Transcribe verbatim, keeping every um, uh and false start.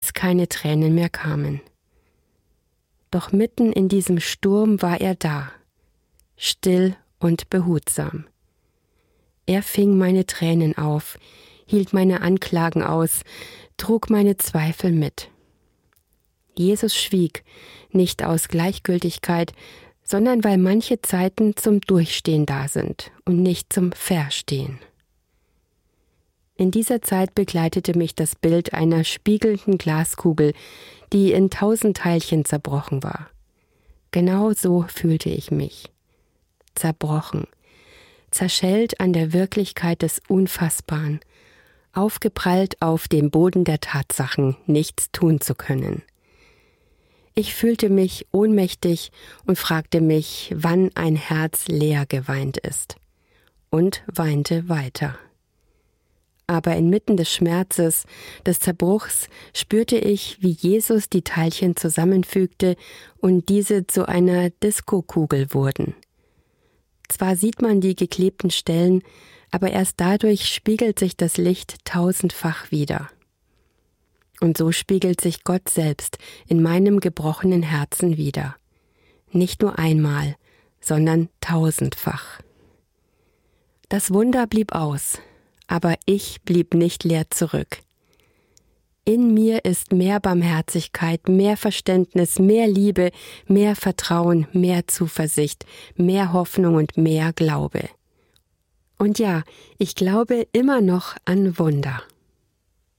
bis keine Tränen mehr kamen. Doch mitten in diesem Sturm war er da, still und behutsam. Er fing meine Tränen auf, hielt meine Anklagen aus, trug meine Zweifel mit. Jesus schwieg, nicht aus Gleichgültigkeit, sondern weil manche Zeiten zum Durchstehen da sind und nicht zum Verstehen. In dieser Zeit begleitete mich das Bild einer spiegelnden Glaskugel, die in tausend Teilchen zerbrochen war. Genau so fühlte ich mich. Zerbrochen, zerschellt an der Wirklichkeit des Unfassbaren, aufgeprallt auf dem Boden der Tatsachen, nichts tun zu können. Ich fühlte mich ohnmächtig und fragte mich, wann ein Herz leer geweint ist, und weinte weiter. Aber inmitten des Schmerzes, des Zerbruchs, spürte ich, wie Jesus die Teilchen zusammenfügte und diese zu einer Diskokugel wurden. Zwar sieht man die geklebten Stellen, aber erst dadurch spiegelt sich das Licht tausendfach wider. Und so spiegelt sich Gott selbst in meinem gebrochenen Herzen wider. Nicht nur einmal, sondern tausendfach. Das Wunder blieb aus, aber ich blieb nicht leer zurück. In mir ist mehr Barmherzigkeit, mehr Verständnis, mehr Liebe, mehr Vertrauen, mehr Zuversicht, mehr Hoffnung und mehr Glaube. Und ja, ich glaube immer noch an Wunder.